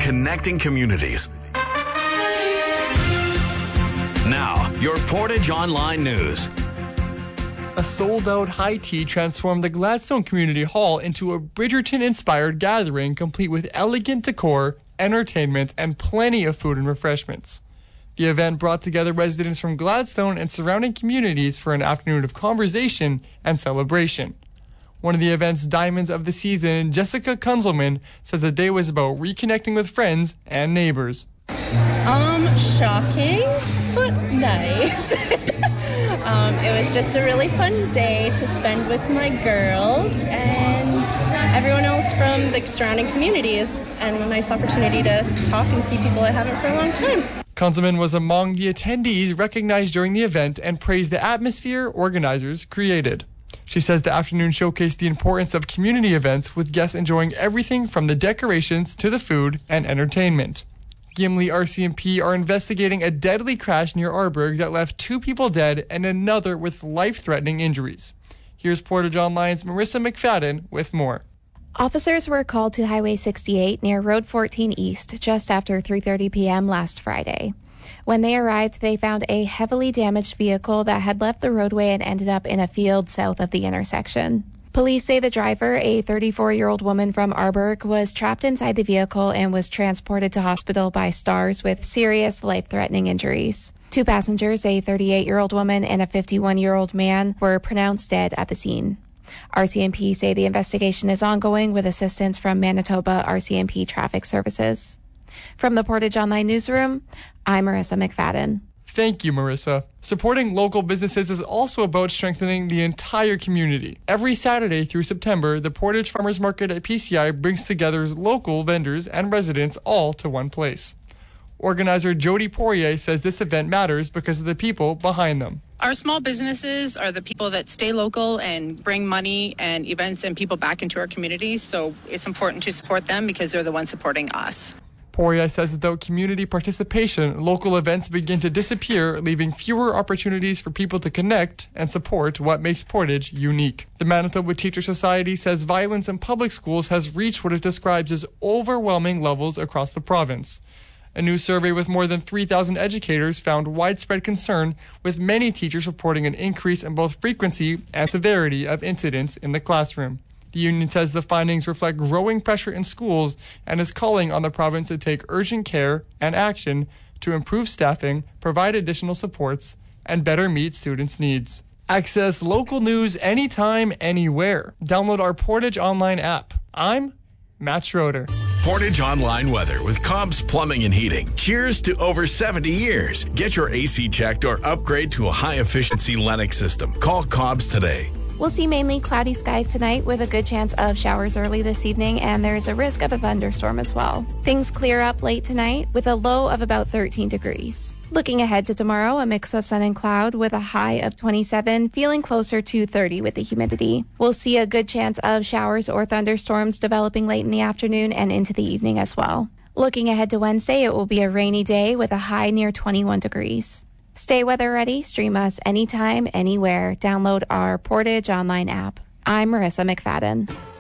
connecting communities. Now, your Portage Online News. A sold-out high tea transformed the Gladstone Community Hall into a Bridgerton-inspired gathering complete with elegant decor, entertainment, and plenty of food and refreshments. The event brought together residents from Gladstone and surrounding communities for an afternoon of conversation and celebration. One of the event's diamonds of the season, Jessica Kunzelman, says the day was about reconnecting with friends and neighbors. Shocking, but nice. It was just a really fun day to spend with my girls and everyone else from the surrounding communities, and a nice opportunity to talk and see people I haven't for a long time. Kunzelman was among the attendees recognized during the event and praised the atmosphere organizers created. She says the afternoon showcased the importance of community events, with guests enjoying everything from the decorations to the food and entertainment. Gimli RCMP are investigating a deadly crash near Arborg that left 2 people dead and another with life-threatening injuries. Here's Portage Online's Marissa McFadden with more. Officers were called to Highway 68 near Road 14 East just after 3:30 p.m. last Friday. When they arrived, they found a heavily damaged vehicle that had left the roadway and ended up in a field south of the intersection. Police say the driver, a 34-year-old woman from Arborg, was trapped inside the vehicle and was transported to hospital by STARS with serious life-threatening injuries. 2 passengers, a 38-year-old woman and a 51-year-old man, were pronounced dead at the scene. RCMP say the investigation is ongoing with assistance from Manitoba RCMP Traffic Services. From the Portage Online Newsroom, I'm Marissa McFadden. Thank you, Marissa. Supporting local businesses is also about strengthening the entire community. Every Saturday through September, the Portage Farmers Market at PCI brings together local vendors and residents all to one place. Organizer Jody Poirier says this event matters because of the people behind them. Our small businesses are the people that stay local and bring money and events and people back into our communities, so it's important to support them because they're the ones supporting us. Poirier says without community participation, local events begin to disappear, leaving fewer opportunities for people to connect and support what makes Portage unique. The Manitoba Teacher Society says violence in public schools has reached what it describes as overwhelming levels across the province. A new survey with more than 3,000 educators found widespread concern, with many teachers reporting an increase in both frequency and severity of incidents in the classroom. The union says the findings reflect growing pressure in schools and is calling on the province to take urgent care and action to improve staffing, provide additional supports, and better meet students' needs. Access local news anytime, anywhere. Download our Portage Online app. I'm Matt Schroeder. Portage Online weather with Cobb's Plumbing and Heating. Cheers to over 70 years. Get your AC checked or upgrade to a high-efficiency Lennox system. Call Cobb's today. We'll see mainly cloudy skies tonight with a good chance of showers early this evening, and there's a risk of a thunderstorm as well. Things clear up late tonight with a low of about 13 degrees. Looking ahead to tomorrow, a mix of sun and cloud with a high of 27, feeling closer to 30 with the humidity. We'll see a good chance of showers or thunderstorms developing late in the afternoon and into the evening as well. Looking ahead to Wednesday, it will be a rainy day with a high near 21 degrees. Stay weather ready. Stream us anytime, anywhere. Download our Portage Online app. I'm Marissa McFadden.